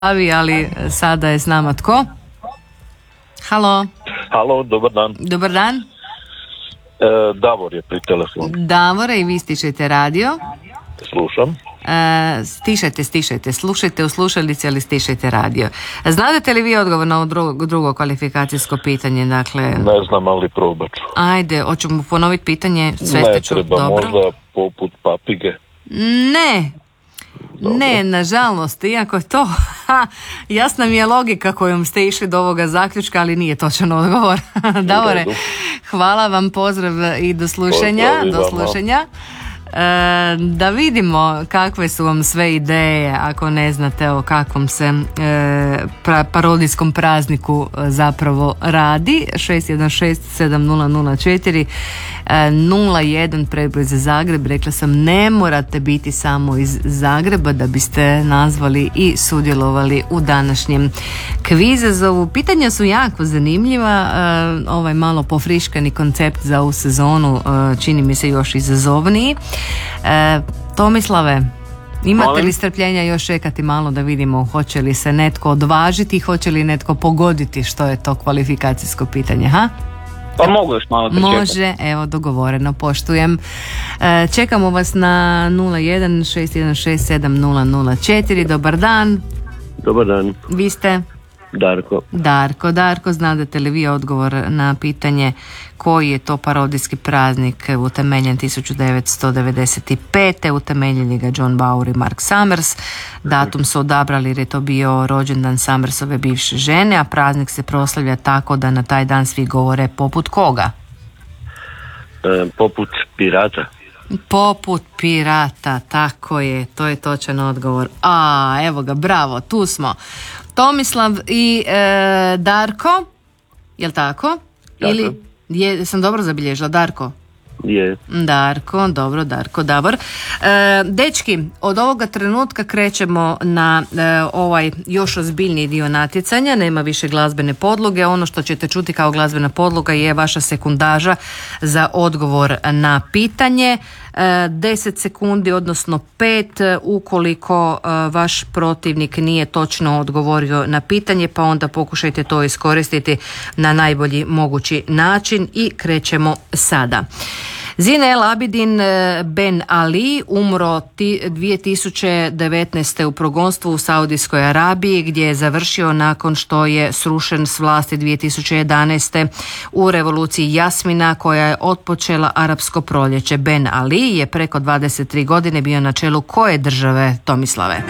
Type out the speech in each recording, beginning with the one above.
ali sada je s nama tko? Halo. Halo, dobar dan. Dobar dan. Davor je pri telefonu. Davore, i vi stišajte radio. Slušam. Stišajte, slušajte u slušalici, ali stišajte radio. Znate li vi odgovor na ovo drugo kvalifikacijsko pitanje? Dakle, ne znam, ali probat ću. Ajde, hoćemo ponoviti pitanje? Sve ste čuli? Ne treba, dobro. Možda poput papige. Ne. Dobro. Ne, nažalost, iako to jasna mi je logika kojom ste išli do ovoga zaključka, ali nije točan odgovor. Davore, hvala vam, pozdrav i do slušanja. Da vidimo kakve su vam sve ideje ako ne znate o kakvom se parodijskom prazniku zapravo radi. 616 7004 01 za Zagreb. Rekla sam, ne morate biti samo iz Zagreba da biste nazvali i sudjelovali u današnjem kvizezovu. Pitanja su jako zanimljiva, ovaj malo pofriškani koncept za ovu sezonu čini mi se još izazovniji. Tomislave, imate li strpljenja još čekati malo da vidimo hoće li se netko odvažiti, hoće li netko pogoditi što je to kvalifikacijsko pitanje, ha? Pa mogu još malo pričekati. Može, evo, dogovoreno, poštujem. Čekamo vas na 01 616 7004. Dobar dan. Dobar dan. Vi ste? Darko, znate li vi odgovor na pitanje koji je to parodijski praznik utemeljen 1995. Utemeljili ga John Bauer i Mark Summers. Datum su odabrali jer je to bio rođendan Summersove bivše žene, a praznik se proslavlja tako da na taj dan svi govore poput koga? Poput pirata. Poput pirata, tako je, to je točan odgovor. Evo ga, bravo, tu smo. Tomislav i Darko, jel tako? Ili sam dobro zabilježila, Darko? Je. Darko, dobro, Davor. Dečki, od ovoga trenutka krećemo na ovaj još ozbiljniji dio natjecanja. Nema više glazbene podloge. Ono što ćete čuti kao glazbena podloga je vaša sekundaža za odgovor na pitanje. 10 sekundi, odnosno 5 ukoliko vaš protivnik nije točno odgovorio na pitanje, pa onda pokušajte to iskoristiti na najbolji mogući način i krećemo sada. Zine El Abidin Ben Ali umro 2019. u progonstvu u Saudijskoj Arabiji, gdje je završio nakon što je srušen s vlasti 2011. u revoluciji Jasmina koja je otpočela arapsko proljeće. Ben Ali je preko 23 godine bio na čelu koje države, Tomislave?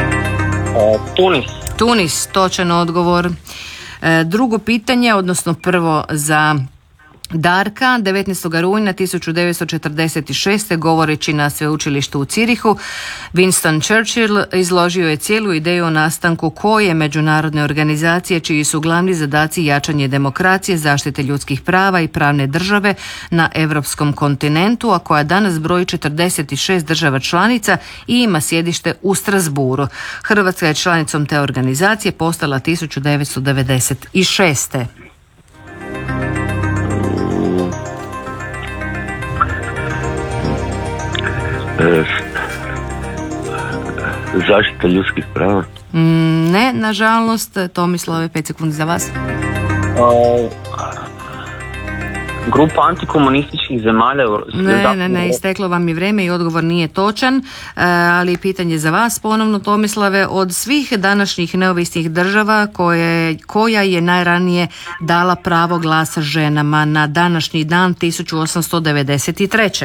Tunis, točan odgovor. Drugo pitanje, odnosno prvo za Darka. 19. rujna 1946. govoreći na sveučilištu u Cirihu, Winston Churchill izložio je cijelu ideju o nastanku koje međunarodne organizacije čiji su glavni zadaci jačanje demokracije, zaštite ljudskih prava i pravne države na europskom kontinentu, a koja danas broji 46 država članica i ima sjedište u Strasbourgu. Hrvatska je članicom te organizacije postala 1996. Zaštita ljudskih prava? Ne, nažalost. Tomislave, 5 sekundi za vas. Grupa antikomunističkih zemalja. Ne, isteklo vam je vrijeme i odgovor nije točan, ali pitanje za vas ponovno, Tomislave. Od svih današnjih neovisnih država koja je najranije dala pravo glasa ženama na današnji dan 1893.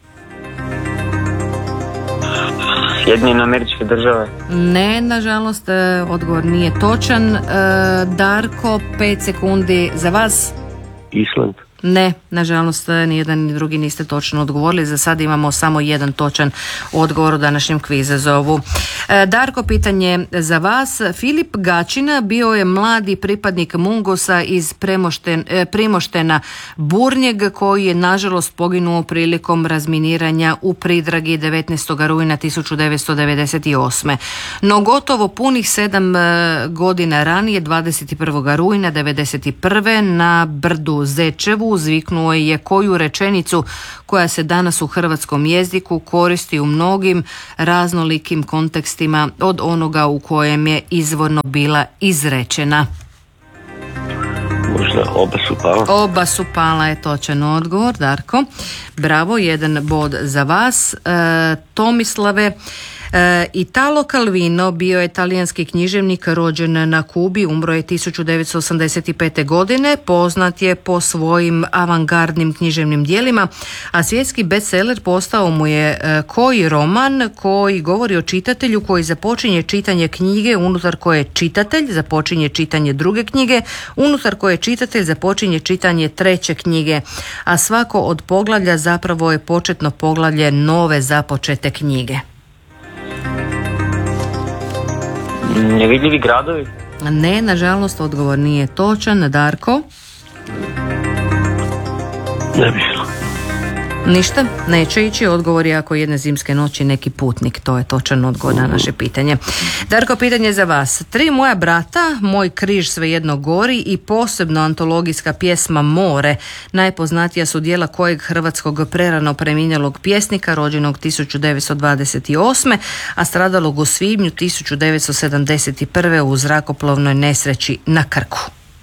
Sjedinjene Američke Države? Ne, nažalost, odgovor nije točan. Darko, 5 sekundi za vas. Island? Ne, nažalost, ni jedan ni drugi niste točno odgovorili. Za sad imamo samo jedan točan odgovor u današnjem kvizezovu. Darko, pitanje za vas. Filip Gačina bio je mladi pripadnik Mungosa iz Primoštena Burnjeg koji je nažalost poginuo prilikom razminiranja u Pridragi 19. rujna 1998. No gotovo punih 7 godina ranije, 21. rujna 1991. na brdu Zečevu uzviknuo je koju rečenicu koja se danas u hrvatskom jeziku koristi u mnogim raznolikim kontekstima od onoga u kojem je izvorno bila izrečena. Možda oba su pala. Oba su pala je točan odgovor, Darko. Bravo, 1 bod za vas. Tomislave, Italo Calvino bio je talijanski književnik rođen na Kubi, umro je 1985. godine, poznat je po svojim avangardnim književnim djelima, a svjetski bestseller postao mu je koji roman koji govori o čitatelju koji započinje čitanje knjige unutar koje čitatelj započinje čitanje druge knjige, unutar koje čitatelj započinje čitanje treće knjige, a svako od poglavlja zapravo je početno poglavlje nove započete knjige. Nevidljivi gradovi? Ne, nažalost, odgovor nije točan. Darko? Ne bi šlo. Ništa, neće ići. Odgovor je ako jedne zimske noći neki putnik. To je točan odgovor na naše pitanje. Darko, pitanje za vas. 3 moja brata, Moj križ svejedno gori i posebno antologijska pjesma More. Najpoznatija su djela kojeg hrvatskog prerano preminjalog pjesnika rođenog 1928. a stradalog u svibnju 1971. u zrakoplovnoj nesreći na Krku.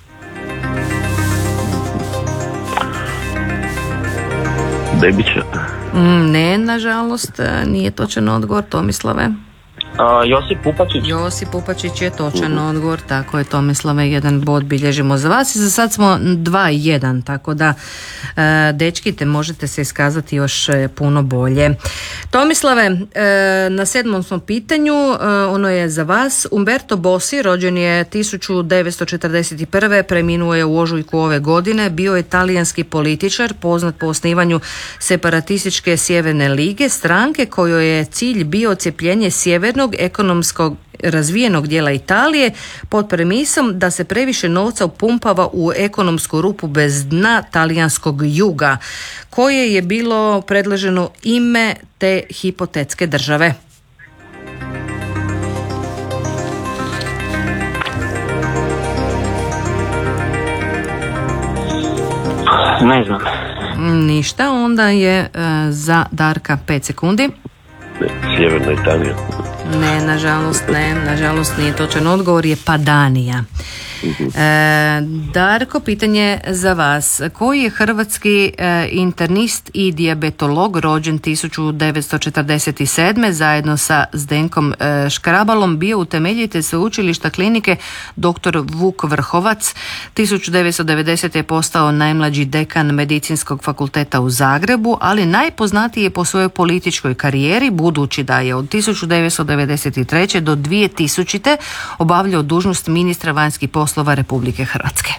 Bebića. Ne, nažalost, nije točan odgovor. Tomislave? Josip Pupačić. Josip Pupačić je točan odgovor, tako je, Tomislave, 1 bod bilježimo za vas i za sad smo 2-1, tako da dečki te možete se iskazati još puno bolje. Tomislave, na 7. smo pitanju, ono je za vas. Umberto Bossi rođen je 1941. preminuo je u ožujku ove godine, bio je talijanski političar poznat po osnivanju separatističke Sjeverne lige, stranke kojoj je cilj bio odcjepljenje sjevernog ekonomskog razvijenog dijela Italije pod premisom da se previše novca upumpava u ekonomsku rupu bez dna talijanskog juga, koje je bilo predloženo ime te hipotetske države. Ne znam. Ništa, onda je za Darka 5 sekundi. Sjeverna Italija. Ne, nažalost nije točan odgovor, je Padanija. Darko, pitanje za vas. Koji je hrvatski internist i dijabetolog rođen 1947. zajedno sa Zdenkom Škrabalom bio utemeljitelj sveučilišta klinike dr. Vuk Vrhovac? 1990. je postao najmlađi dekan Medicinskog fakulteta u Zagrebu, ali najpoznatiji je po svojoj političkoj karijeri, budući da je od 1993. do 2000. obavljao dužnost ministra vanjskih poslova Republike Hrvatske.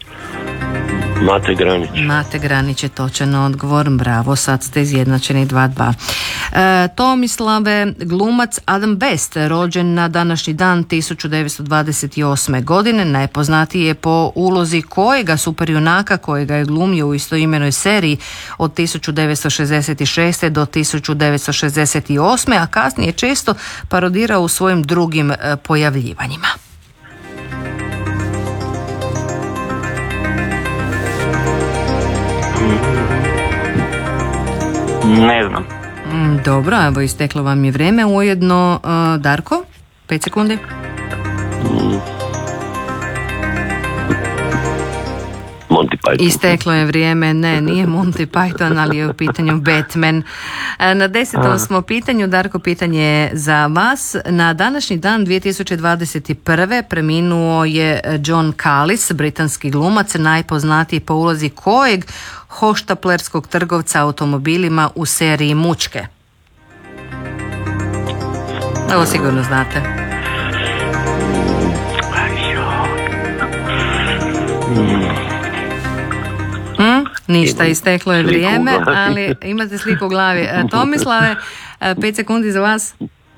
Mate Granić je točan odgovor. Bravo, sad ste izjednačeni 2-2. Tomislave, glumac Adam Best rođen na današnji dan 1928. godine, najpoznatiji je po ulozi kojega superjunaka kojega je glumio u istoimenoj seriji od 1966. do 1968. a kasnije često parodirao u svojim drugim pojavljivanjima. Ne znam. Dobro, evo isteklo vam je vrijeme. Ujedno, Darko, 5 sekundi. Monty Python. Isteklo je vrijeme, ne, nije Monty Python, ali je u pitanju Batman. Na 10. smo pitanju, Darko, pitanje je za vas. Na današnji dan 2021. preminuo je John Callis, britanski glumac, najpoznatiji po ulozi kojeg hoštaplerskog trgovca automobilima u seriji Mučke. Ovo sigurno znate. Ništa, isteklo je vrijeme, ali imate sliku u glavi. Tomislave, 5 sekundi za vas.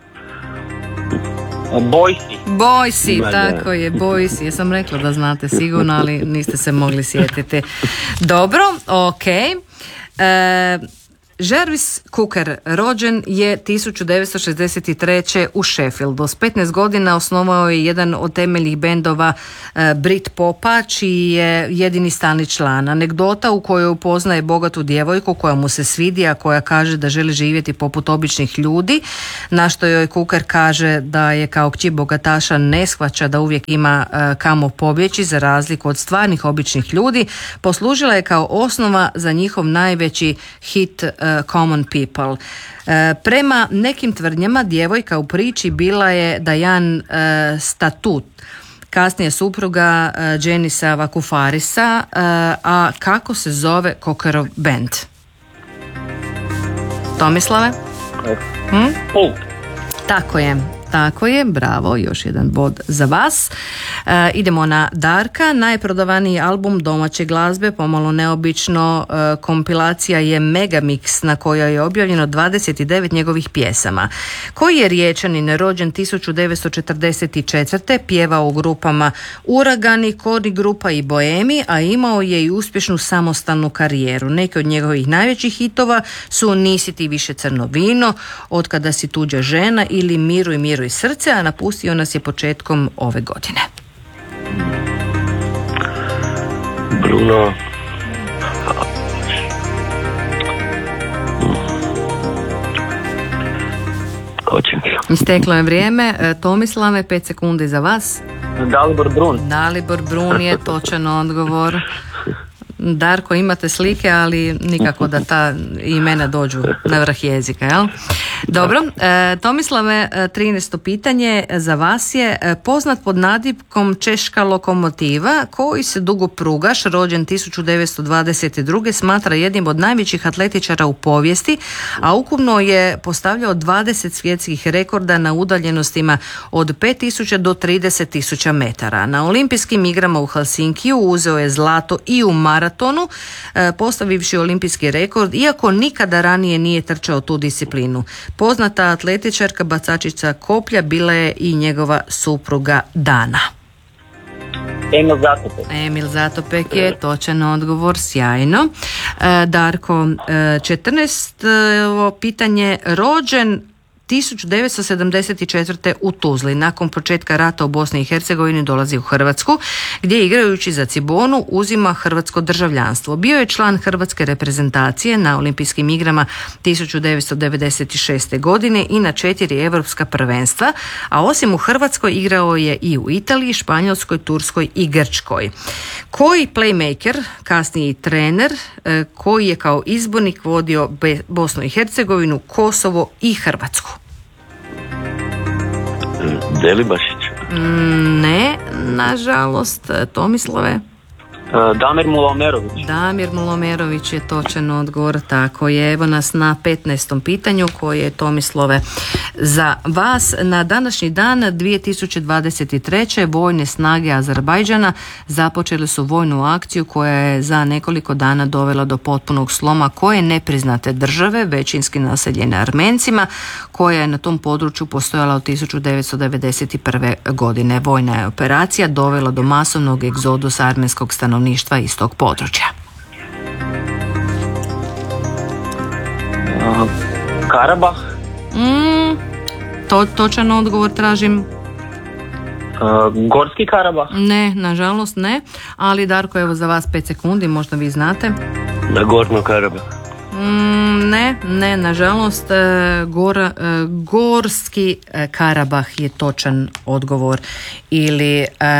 Boysi, tako je, Boysi. Ja sam rekla da znate sigurno, ali niste se mogli sjetiti. Dobro, ok. Jarvis Cocker rođen je 1963. u Sheffieldu. S 15 godina osnovao je jedan od temeljnih bendova Britpopa, čiji je jedini stalni član. Anegdota u kojoj upoznaje bogatu djevojku koja mu se svidi, a koja kaže da želi živjeti poput običnih ljudi, na što joj Cocker kaže da je kao kći bogataša ne shvaća da uvijek ima kamo pobjeći za razliku od stvarnih običnih ljudi, poslužila je kao osnova za njihov najveći hit Common People. Prema nekim tvrdnjama djevojka u priči bila je Diane Statut, kasnije supruga Jenisa Vakufarisa, a kako se zove Cockerov band? Tomislave? Pulp. Tako je, bravo, još jedan bod za vas. Idemo na Darka. Najprodavaniji album domaće glazbe, pomalo neobično, kompilacija je Megamix na kojoj je objavljeno 29 njegovih pjesama. Koji je Riječanin rođen 1944. pjevao u grupama Uragani, Kori grupa i Boemi, a imao je i uspješnu samostalnu karijeru. Neki od njegovih najvećih hitova su Nisi ti više crno vino, Otkada si tuđa žena ili Miruj i srce, a napustio nas je početkom ove godine. Bruno. Isteklo je vrijeme. Tomislave, 5 sekundi za vas. Dalibor Brun. Dalibor Brun je točan odgovor. Darko, imate slike, ali nikako da ta imena dođu na vrh jezika, jel? Dobro, Tomislave, 13. pitanje za vas je poznat pod nadipkom Češka lokomotiva, koji se dugo prugaš, rođen 1922. smatra jednim od najvećih atletičara u povijesti, a ukupno je postavljao 20 svjetskih rekorda na udaljenostima od 5000 do 30.000 metara. Na olimpijskim igrama u Helsinkiju uzeo je zlato i u maratonu, postavivši olimpijski rekord, iako nikada ranije nije trčao tu disciplinu. Poznata atletičarka bacačica koplja bila je i njegova supruga Dana. Emil Zatopek je točan odgovor, sjajno. Darko, 14. pitanje, rođen 1974. u Tuzli. Nakon početka rata u Bosni i Hercegovini dolazi u Hrvatsku, gdje igrajući za Cibonu uzima hrvatsko državljanstvo. Bio je član hrvatske reprezentacije na olimpijskim igrama 1996. godine i na 4 europska prvenstva, a osim u Hrvatskoj igrao je i u Italiji, Španjolskoj, Turskoj i Grčkoj. Koji playmaker, kasniji trener, koji je kao izbornik vodio Bosnu i Hercegovinu, Kosovo i Hrvatsku? Delibašić? Ne, nažalost. Tomislave? Damir Mulomerović je točan odgovor, tako je. Evo nas na 15. pitanju koje je, Tomislave, za vas. Na današnji dan 2023. vojne snage Azerbajdžana započele su vojnu akciju koja je za nekoliko dana dovela do potpunog sloma koje nepriznate države, većinski naseljene Armencima, koja je na tom području postojala od 1991. godine. Vojna je operacija dovela do masovnog egzodusa armenskog stanovništva iz tog područja. Karabah. Točan odgovor tražim. Gorski Karabah. Ne, nažalost ne, ali Darko, evo za vas 5 sekundi, možda vi znate. Na Gorno Karabah. Ne, nažalost, Gorski Karabah je točan odgovor, ili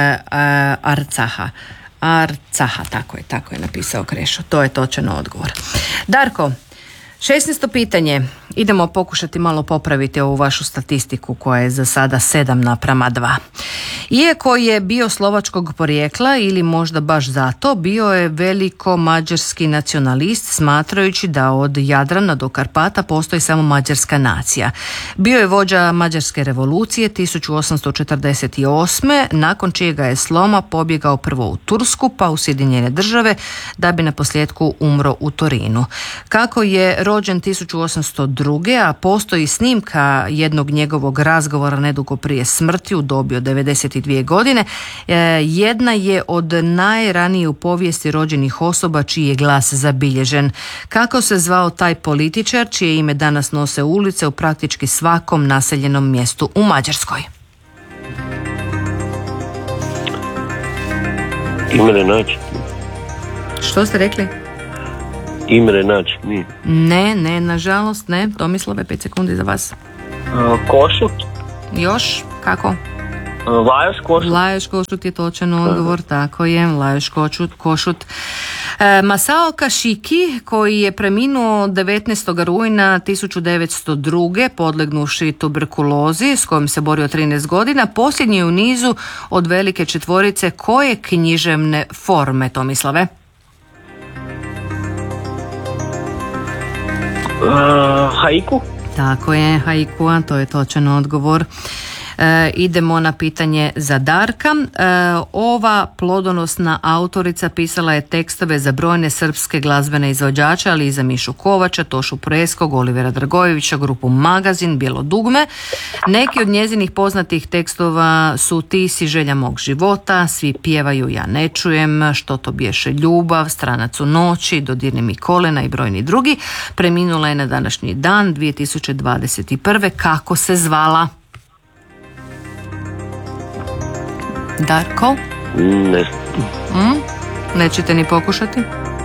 Arcaha, tako je napisao Krešo, to je točan odgovor. Darko, 16. pitanje, idemo pokušati malo popraviti ovu vašu statistiku koja je za sada 7:2. Iako je bio slovačkog porijekla ili možda baš zato, bio je veliko mađarski nacionalist, smatrajući da od Jadrana do Karpata postoji samo mađarska nacija. Bio je vođa Mađarske revolucije 1848. nakon čijega je sloma pobjegao prvo u Tursku pa u Sjedinjene Države da bi naposljetku umro u Torinu. Kako je rođen 1802. 1992. a postoji snimka jednog njegovog razgovora nedugo prije smrti u dobi od 92 godine. Jedna je od najranije u povijesti rođenih osoba čiji je glas zabilježen. Kako se zvao taj političar čije ime danas nose ulice u praktički svakom naseljenom mjestu u Mađarskoj? Imre Nađ. Što ste rekli? Imre Nađ, nije. Ne, nažalost ne. Tomislave, 5 sekundi za vas. Košut. Još? Kako? Lajos Košut. Lajos Košut je točan odgovor, tako je, Lajos Košut. Masao Kashiki, koji je preminuo 19. rujna 1902. podlegnuši tuberkulozi s kojom se borio 13 godina, posljednji je u nizu od velike četvorice koje književne forme, Tomislave? Haiku. Tako je, haikua, to je točan odgovor. Idemo na pitanje za Darka. Ova plodonosna autorica pisala je tekstove za brojne srpske glazbene izvođače, ali i za Mišu Kovača, Tošu Preskog, Olivera Dragojevića, grupu Magazin, Bijelo dugme. Neki od njezinih poznatih tekstova su Ti si želja mog života, Svi pjevaju, ja ne čujem, Što to bješe ljubav, Stranac u noći, Dodirni mi kolena i brojni drugi. Preminula je na današnji dan 2021. Kako se zvala? Darko? Ne. Nećete ni pokušati?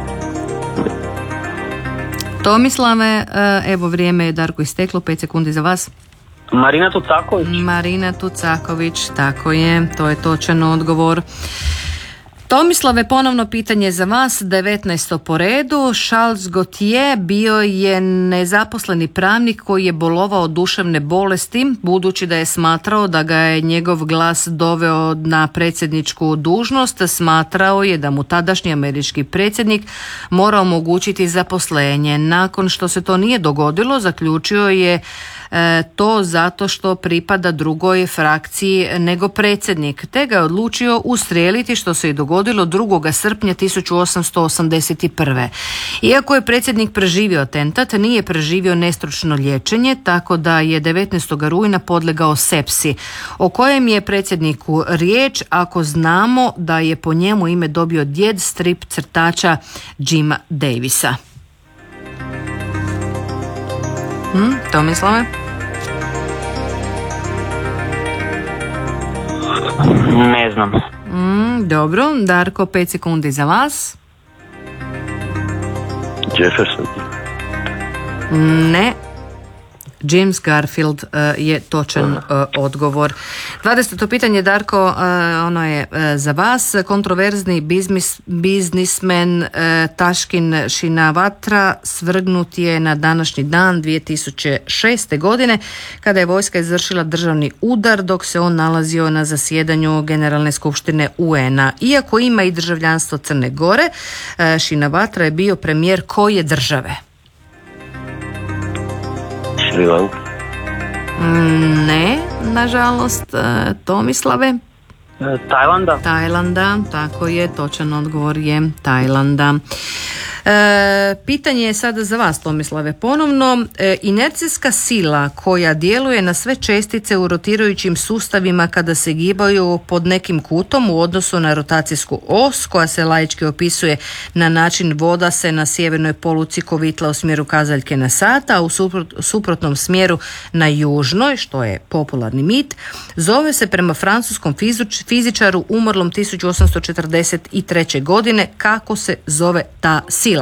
Tomislave, evo vrijeme je Darko isteklo, 5 sekundi za vas. Marina Tucaković. Marina Tucaković, tako je, to je točan odgovor. Tomislave, ponovno pitanje za vas, 19. po redu. Charles Gautier bio je nezaposleni pravnik koji je bolovao od duševne bolesti, budući da je smatrao da ga je njegov glas doveo na predsjedničku dužnost. Smatrao je da mu tadašnji američki predsjednik mora omogućiti zaposlenje. Nakon što se to nije dogodilo, zaključio je to zato što pripada drugoj frakciji nego predsjednik, te ga je odlučio ustrijeliti, što se i dogodilo 2. srpnja 1881. Iako je predsjednik preživio atentat, nije preživio nestručno liječenje, tako da je 19. rujna podlegao sepsi. O kojem je predsjedniku riječ ako znamo da je po njemu ime dobio djed strip crtača Jima Davisa? Tomislave? Ne znam. Dobro, Darko, 5 sekundi za vas. Jefferson. Ne. James Garfield je točan odgovor. 20. pitanje, Darko, ono je za vas. Kontroverzni biznismen Taškin Shinawatra svrgnut je na današnji dan 2006. godine kada je vojska izvršila državni udar dok se on nalazio na zasjedanju Generalne skupštine UN-a. Iako ima i državljanstvo Crne Gore, Shinawatra je bio premijer koje države? Sri Lanka. Ne, nažalost. Tomislave? Tajlanda, tako je, točan odgovor je Tajlanda. Pitanje je sada za vas, Tomislave, ponovno. Inercijska sila koja djeluje na sve čestice u rotirajućim sustavima kada se gibaju pod nekim kutom u odnosu na rotacijsku os, koja se laički opisuje na način voda se na sjevernoj poluci kovitla u smjeru kazaljke na sat, a u suprotnom smjeru na južnoj, što je popularni mit, zove se prema francuskom fizičaru umrlom 1843. godine. Kako se zove ta sila?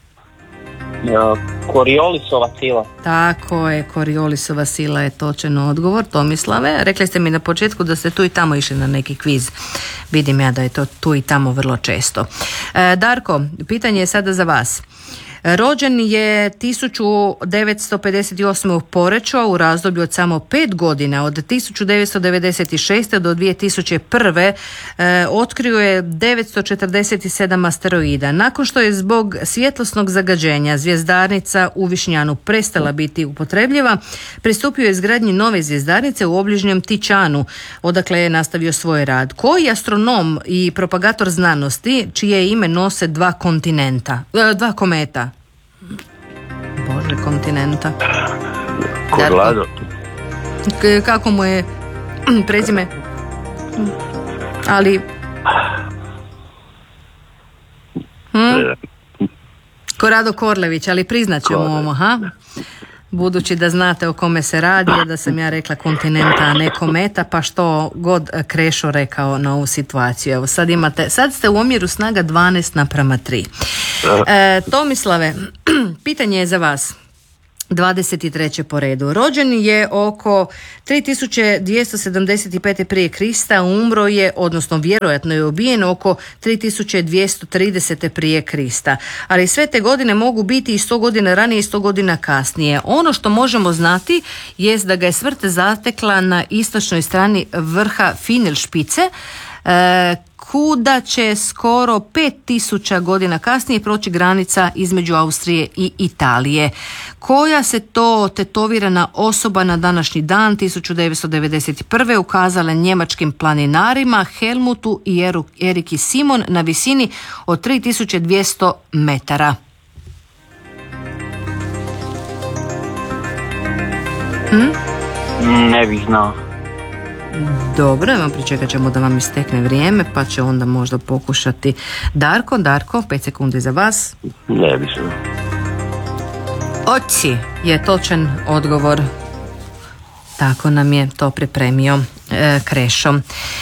Coriolisova sila. Tako je, Coriolisova sila je točan odgovor. Tomislave, rekli ste mi na početku da ste tu i tamo išli na neki kviz. Vidim ja da je to tu i tamo vrlo često. Darko, pitanje je sada za vas. Rođen je 1958. u Poreču u razdoblju od samo 5 godina, od 1996. do 2001. Otkrio je 947 asteroida. Nakon što je zbog svjetlosnog zagađenja zvjezdarnica u Višnjanu prestala biti upotrebljiva, pristupio je izgradnji nove zvjezdarnice u obližnjem Tičanu, odakle je nastavio svoj rad. Koji astronom i propagator znanosti čije ime nose dva kometa? Bože kontinenta. Korlado. Kako mu je prezime? Ali... Korado Korlević, ali priznat ćemo ovo, ha? Budući da znate o kome se radi, da sam ja rekla kontinenta, a ne kometa, pa što god Krešo rekao na ovu situaciju. Evo, sad ste u omjeru snaga 12:3. Tomislave, pitanje je za vas. 23. po redu. Rođen je oko 3275. prije Krista, umro je, odnosno vjerojatno je ubijen oko 3230. prije Krista. Ali sve te godine mogu biti i 100 godina ranije i 100 godina kasnije. Ono što možemo znati jest da ga je smrt zatekla na istočnoj strani vrha Finelšpice, kuda će skoro 5000 godina kasnije proći granica između Austrije i Italije. Koja se to tetovirana osoba na današnji dan 1991. ukazala njemačkim planinarima Helmutu i Eriki Simon na visini od 3200 metara? Ne bih znao. Dobro, pričekat ćemo da vam istekne vrijeme, pa će onda možda pokušati Darko, 5 sekundi za vas. Ne bi se. Oci je točan odgovor. Tako nam je to pripremio Krešo.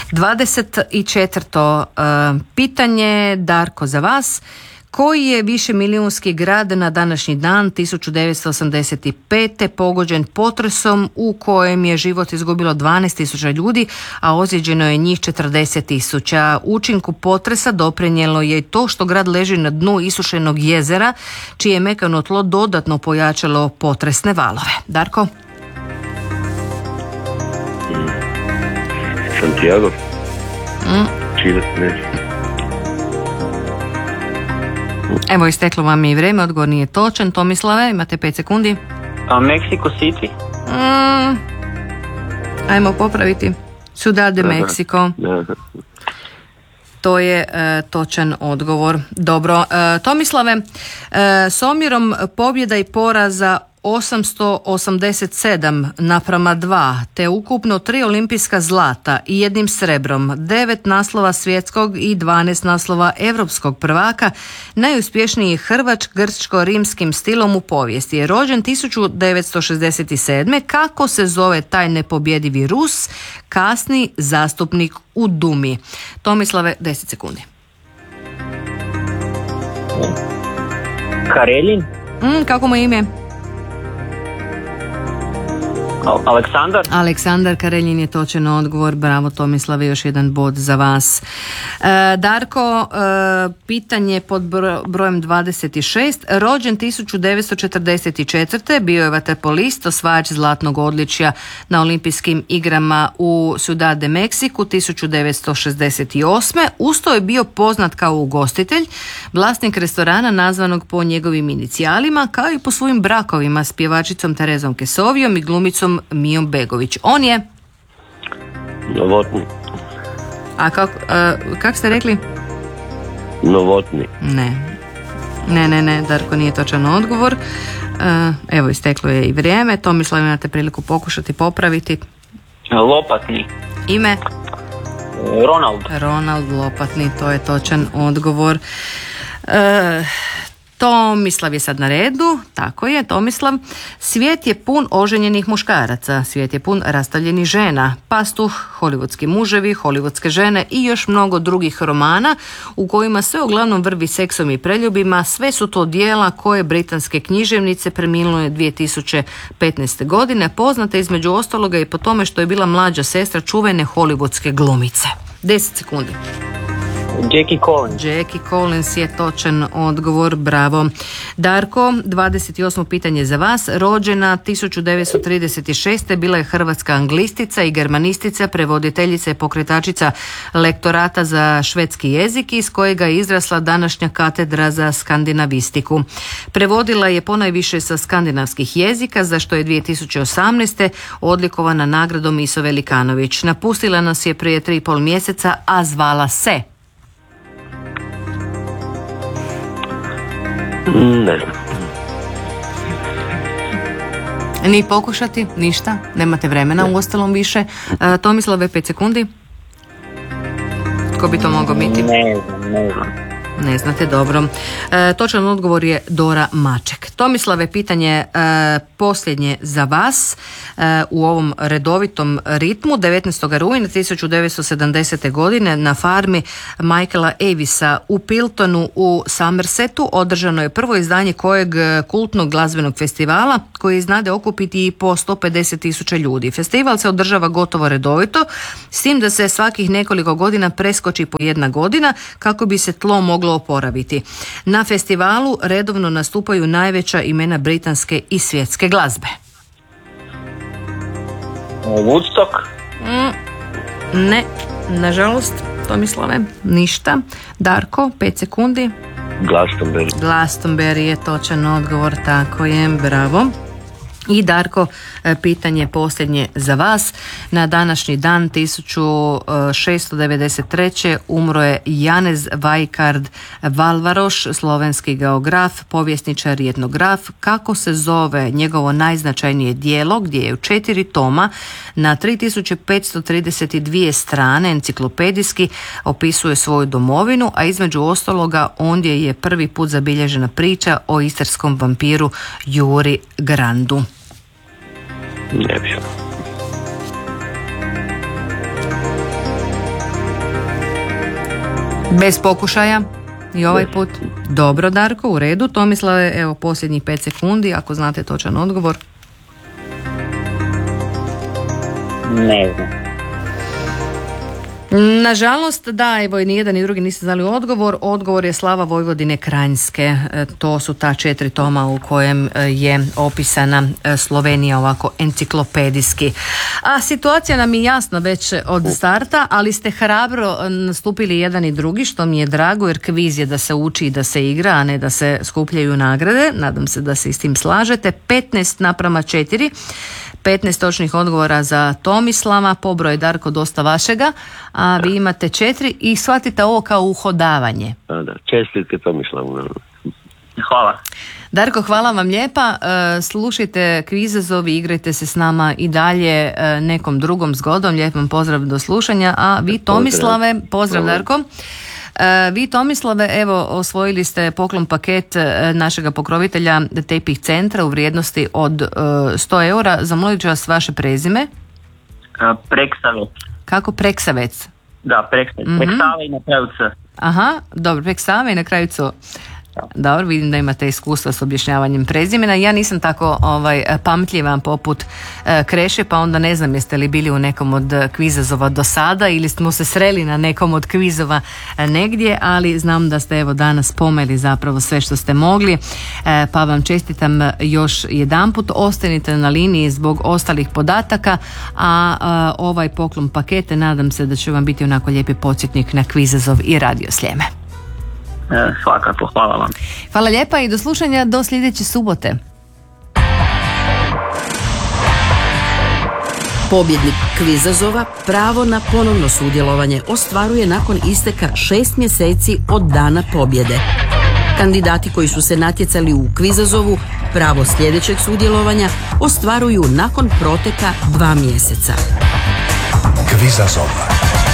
24. Pitanje, Darko, za vas. Koji je višemilijunski grad na današnji dan 1985. pogođen potresom u kojem je život izgubilo 12.000 ljudi, a ozlijeđeno je njih 40.000. Učinku potresa doprinijelo je i to što grad leži na dnu isušenog jezera, čije je mekano tlo dodatno pojačalo potresne valove. Darko? Santiago? Čile, ne. Evo, isteklo vam je i vrijeme, odgovor nije točan. Tomislave, imate 5 sekundi. Mexico City. Ajmo popraviti. Ciudad de Mexico. To je točan odgovor. Dobro, Tomislave, s omjerom pobjeda i poraza 887:2, te ukupno 3 olimpijska zlata i 1 srebrom, 9 naslova svjetskog i 12 naslova europskog prvaka, najuspješniji je Hrvač grčko-rimskim stilom u povijesti. Je rođen 1967. Kako se zove taj nepobjedivi Rus, kasni zastupnik u Dumi? Tomislave, 10 sekundi. Kareljin? Kako mu je ime? Aleksandar Kareljin je točan odgovor. Bravo, Tomislave, još jedan bod za vas. Darko, pitanje pod brojem 26. Rođen 1944. bio je vaterpolist, osvajač zlatnog odličja na olimpijskim igrama u Ciudad de Mexico 1968. Usto je bio poznat kao ugostitelj, vlasnik restorana nazvanog po njegovim inicijalima, kao i po svojim brakovima s pjevačicom Terezom Kesovijom i glumicom Mijom Begović. On je? Novotni. A kako ste rekli? Novotni. Ne, Darko, nije točan odgovor. Evo, isteklo je i vrijeme. Tomislav, imate priliku pokušati popraviti. Lopatni. Ime? Ronald Lopatni, to je točan odgovor. Tomislav je sad na redu, tako je, Tomislav. Svijet je pun oženjenih muškaraca, svijet je pun rastavljenih žena, Pastuh, hollywoodski muževi, hollywoodske žene i još mnogo drugih romana u kojima sve uglavnom vrvi seksom i preljubima. Sve su to djela koje britanske književnice preminule 2015. godine, poznate između ostaloga i po tome što je bila mlađa sestra čuvene hollywoodske glumice. 10 sekundi. Jackie Collins je točan odgovor, bravo. Darko, 28. pitanje za vas. Rođena 1936. bila je hrvatska anglistica i germanistica, prevoditeljica i pokretačica lektorata za švedski jezik iz kojega je izrasla današnja katedra za skandinavistiku. Prevodila je ponajviše sa skandinavskih jezika, za što je 2018. odlikovana nagradom Iso Velikanović. Napustila nas je prije 3,5 mjeseca, a zvala se... Ne znam. Ni pokušati, ništa, nemate vremena uostalom više. Tomislave, 5 sekundi. Tko bi to mogao biti? Ne znam. Ne znate, dobro. Točan odgovor je Dora Maček. Tomislave, pitanje posljednje za vas u ovom redovitom ritmu. 19. rujna 1970. godine na farmi Michaela Avisa u Piltonu u Somersetu održano je prvo izdanje kojeg kultnog glazbenog festivala koji iznade okupiti i po 150.000 ljudi. Festival se održava gotovo redovito, s tim da se svakih nekoliko godina preskoči po jedna godina kako bi se tlo moglo oporaviti. Na festivalu redovno nastupaju najveća imena britanske i svjetske glazbe. Woodstock? Ne, nažalost, Tomislave, ništa. Darko, 5 sekundi. Glastonbury je točan odgovor, tako je, bravo. I Darko, pitanje posljednje za vas. Na današnji dan 1693. umro je Janez Vajkard Valvaroš, slovenski geograf, povjesničar i etnograf. Kako se zove njegovo najznačajnije djelo gdje je u 4 toma na 3532 strane enciklopedijski opisuje svoju domovinu, a između ostaloga ondje je prvi put zabilježena priča o istarskom vampiru Juri Grandu. Ne bi. Bez pokušaja i ovaj put. Dobro, Darko, u redu. Tomislave, evo posljednjih 5 sekundi, ako znate točan odgovor. Ne znam. Nažalost, da, evo i ni jedan ni drugi niste znali odgovor. Odgovor je Slava Vojvodine Kranjske. To su ta 4 toma u kojem je opisana Slovenija ovako enciklopedijski. A situacija nam je jasna već od starta, ali ste hrabro nastupili jedan i drugi, što mi je drago, jer kviz je da se uči i da se igra, a ne da se skupljaju nagrade. Nadam se da se i s tim slažete. 15:4. 15 točnih odgovora za Tomislava, pobroj Darko dosta vašega, a vi imate 4 i shvatite ovo kao uhodavanje. Da, čestitke Tomislavu. Hvala. Darko, hvala vam lijepa. Slušajte kvizazovi, igrajte se s nama i dalje nekom drugom zgodom. Lijep vam pozdrav do slušanja. A vi Tomislave, pozdrav Darko. Vi Tomislave, evo osvojili ste poklon paket našega pokrovitelja Tepih centra u vrijednosti od 100 eura. Zamolit ću vas vaše prezime. Preksavec. Kako Preksavec? Da, Preksavec. Preksava i na kraju C. Aha, dobro, Preksava i na kraju C. Dobro, vidim da imate iskustva s objašnjavanjem prezimena. Ja nisam tako pametljiva poput Kreše, pa onda ne znam jeste li bili u nekom od kvizazova do sada ili smo se sreli na nekom od kvizova negdje, ali znam da ste evo danas pomeli zapravo sve što ste mogli, pa vam čestitam još jedanput. Ostanite na liniji zbog ostalih podataka, a ovaj poklon pakete nadam se da će vam biti onako lijepi podsjetnik na kvizazov i Radio Sljeme. Svakako, hvala vam. Hvala lijepa i do slušanja do sljedeće subote. Pobjednik kvizazova pravo na ponovno sudjelovanje ostvaruje nakon isteka 6 mjeseci od dana pobjede. Kandidati koji su se natjecali u kvizazovu pravo sljedećeg sudjelovanja ostvaruju nakon proteka 2 mjeseca. Kvizazova.